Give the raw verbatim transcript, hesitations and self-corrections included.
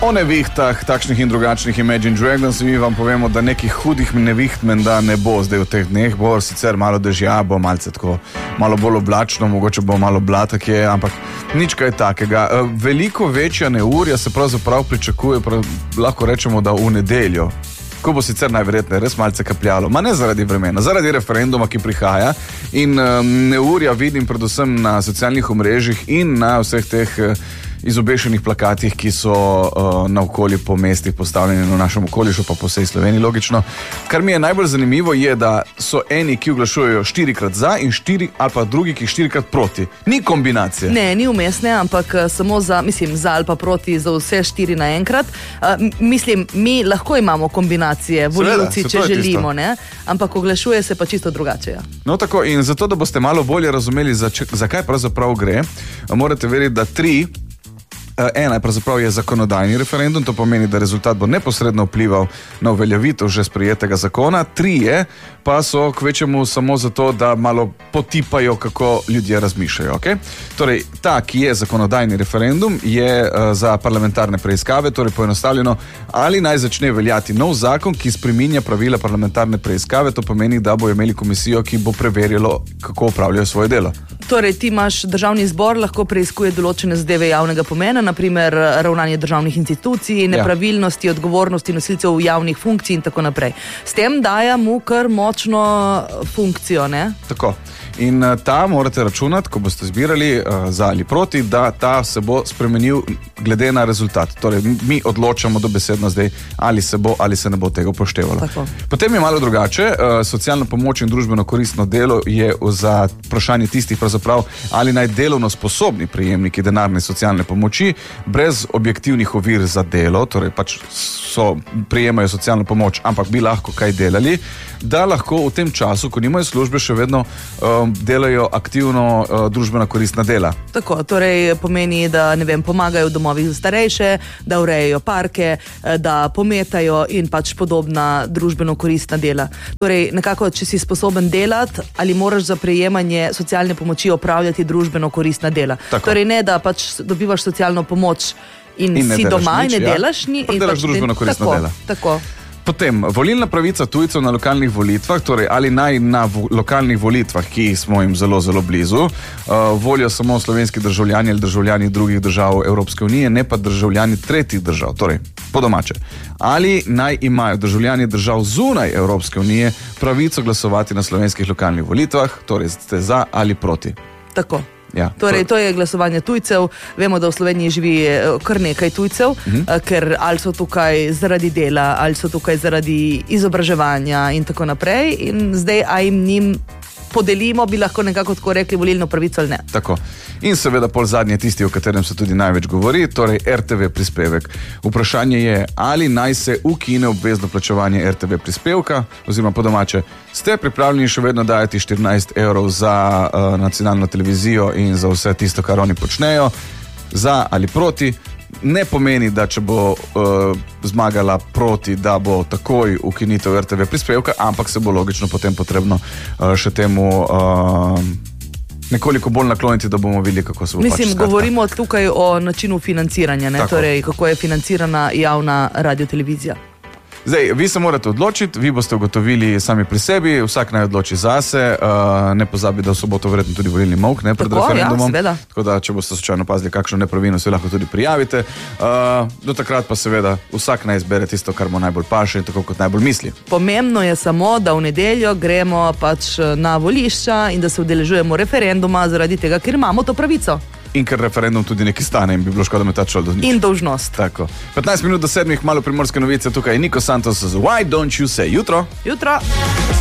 O nevihtah, takšnih in drugačnih Imagine Dragons, mi vam povemo, da nekih hudih neviht menda ne bo zdaj v teh dneh, bo sicer malo dežja, bo malce tako, malo bolj oblačno, mogoče bo malo blatek je, ampak nič kaj takega. Veliko večja neurja se pravzaprav pričakuje, prav, lahko rečemo, da v nedeljo, ko bo sicer najverjetneje res malce kapljalo, ma ne zaradi vremena, zaradi referenduma, ki prihaja in um, neurja vidim predvsem na socialnih omrežjih in na vseh teh uh, izobešenih plakatih, ki so uh, naokoli po mestih postavljeni v našem okolišu, pa po vsej Sloveniji, logično. Kar mi je najbolj zanimivo je, da so eni, ki oglašujejo štirikrat za in štiri, ali pa drugi, ki štirikrat proti. Ni kombinacije. Ne, ni umestne, ampak samo za, mislim, za ali pa proti, za vse štiri naenkrat. Uh, mislim, mi lahko imamo kombinacije, volivci, če želimo, ne? Ampak oglašuje se pa čisto drugače. Ja. No tako, in zato, da boste malo bolje razumeli, za če, zakaj pravzaprav gre, morate veriti, da tri Ena je pravzaprav je zakonodajni referendum, to pomeni, da rezultat bo neposredno vplival na uveljavitev že sprejetega zakona. Trije pa so kvečemu samo zato, da malo potipajo, kako ljudje razmišljajo. Okay? Torej, ta, ki je zakonodajni referendum, je uh, za parlamentarne preiskave, torej poenostavljeno, ali naj začne veljati nov zakon, ki spreminja pravila parlamentarne preiskave, to pomeni, da bo imeli komisijo, ki bo preverjalo, kako upravljajo svoje delo. Torej, ti imaš državni zbor, lahko preiskuje določene zadeve javnega pomena, naprimer ravnanje državnih institucij, nepravilnosti, ja. odgovornosti nosilcev javnih funkcij in tako naprej. S tem daja mu kar močno funkcijo, ne? Tako. In ta morate računati, ko boste zbirali uh, za ali proti, da ta se bo spremenil glede na rezultat. Torej, mi odločamo dobesedno zdaj, ali se bo, ali se ne bo tega upoštevalo. Tako. Potem je malo drugače. Uh, socialno pomoč in družbeno koristno delo je za vprašanje tistih pravzaprav, ali naj delovno sposobni prejemniki denarne socialne pomoči brez objektivnih ovir za delo, torej pač so, prejemajo socialno pomoč, ampak bi lahko kaj delali, da lahko v tem času, ko nimajo službe, še vedno um, delajo aktivno uh, družbena koristna dela. Tako, torej pomeni, da ne vem, pomagajo v domovih za starejše, da urejajo parke, da pometajo in pač podobna družbeno koristna dela. Torej, nekako, če si sposoben delati, ali moraš za prejemanje socialne pomoči opravljati družbeno koristna dela. Tako. Torej, ne, da pač dobivaš socialno pomoč in, in si doma nič, in ne ja. delaš ni. Pa delaš družbeno koristna tako, dela. Tako. Potem, volilna pravica tujcev na lokalnih volitvah, torej ali naj na vo- lokalnih volitvah, ki smo jim zelo, zelo blizu, uh, volijo samo slovenski državljani ali državljani drugih držav Evropske unije, ne pa državljani tretjih držav, torej po domače. Ali naj imajo državljani držav zunaj Evropske unije pravico glasovati na slovenskih lokalnih volitvah, torej ste za ali proti. Tako. Ja, torej, to je glasovanje tujcev. Vemo, da v Sloveniji živi kar nekaj tujcev, uh-huh. ker ali so tukaj zaradi dela, ali so tukaj zaradi izobraževanja in tako naprej. In zdaj, a jim njim podelimo, bi lahko nekako tako rekli, volilno pravico ali ne. Tako. In seveda pol zadnje tisti, o katerem se tudi največ govori, torej R T V prispevek. Vprašanje je, ali naj se ukine obvezno plačevanje R T V prispevka, oziroma po domače, ste pripravljeni še vedno dajati štirinajst evrov za uh, nacionalno televizijo in za vse tisto, kar oni počnejo, za ali proti. Ne pomeni, da če bo uh, zmagala proti, da bo takoj ukinitev R T V prispevka, ampak se bo logično potem potrebno uh, še temu uh, nekoliko bolj nakloniti, da bomo videli, kako se bo Mislim, pač skratka. govorimo tukaj o načinu financiranja, ne? Torej, kako je financirana javna radiotelevizija. Zdaj, vi se morate odločiti, vi boste ugotovili sami pri sebi, vsak naj odloči zase, uh, ne pozabi, da v soboto verjetno tudi volilni molk, ne, pred Tako, referendumom. ja, tako da, če boste slučajno pazili kakšno nepravilnost, se lahko tudi prijavite. Uh, do takrat pa seveda vsak naj izbere tisto, kar mu najbolj paše in tako kot najbolj misli. Pomembno je samo, da v nedeljo gremo pač na volišča in da se udeležujemo referenduma zaradi tega, ker imamo to pravico. In ker referendum tudi nekaj stane in bi bilo škoda metati šol do nič. In dolžnost. Tako. petnajst minut do sedmih, malo primorske novice, tukaj je Niko Santos z Why Don't You Say. Jutro! Jutro!